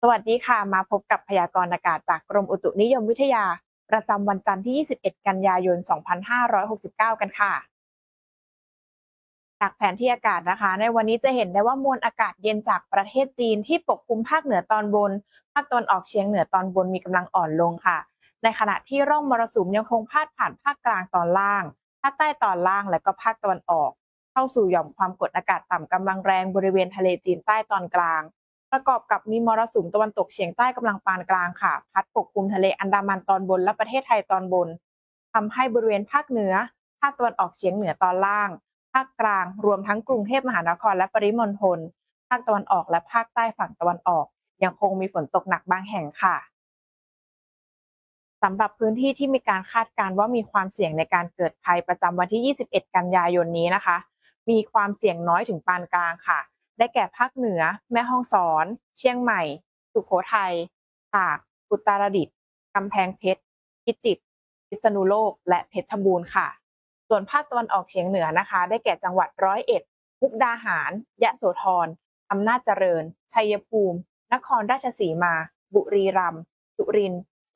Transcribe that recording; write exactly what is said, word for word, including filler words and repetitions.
สวัสดีค่ะมาพบกับพยากรณ์อากาศจากกรมอุตุนิยมวิทยาประจำวันจันทร์ที่ ยี่สิบเอ็ด กันยายน สองพันห้าร้อยหกสิบเก้า กันค่ะจากแผนที่อากาศนะคะในวันนี้จะเห็นได้ว่ามวลอากาศเย็นจากประเทศจีนที่ปกคลุมภาคเหนือตอนบนภาคตะวันออกเฉียงเหนือตอนบนมีกำลังอ่อนลงค่ะในขณะที่ร่องมรสุมยังคงพาดผ่านภาคกลางตอนล่างภาคใต้ตอนล่างและก็ภาคตะวันออกเข้าสู่หย่อมความกดอากาศต่ำกำลังแรงบริเวณทะเลจีนใต้ตอนกลาง ประกอบกับมีมรสุมตะวันตกเฉียงใต้กำลังปานกลางค่ะพัดปกคลุมทะเลอันดามันตอนบนและประเทศไทยตอนบนทำให้บริเวณภาคเหนือภาคตะวันออกเฉียงเหนือตอนล่างภาคกลางรวมทั้งกรุงเทพมหานครและปริมณฑลภาคตะวันออกและภาคใต้ฝั่งตะวันออกยังคงมีฝนตกหนักบางแห่งค่ะสำหรับพื้นที่ที่มีการคาดการณ์ว่ามีความเสี่ยงในการเกิดภัยประจำวันที่ ยี่สิบเอ็ด กันยายนนี้นะคะมีความเสี่ยงน้อยถึงปานกลางค่ะ ได้แก่ภาคเหนือแม่ฮ่องสอนเชียงใหม่สุโขทัยตากอุตรดิตถ์กำแพงเพชรพิจิตรพิษณุโลกและเพชรบูรณ์ค่ะส่วนภาคตะวันออกเฉียงเหนือนะคะได้แก่จังหวัดร้อยเอ็ดมุกดาหารยะโสธรอำนาจเจริญชัยภูมินครราชสีมาบุรีรัมย์สุรินทร์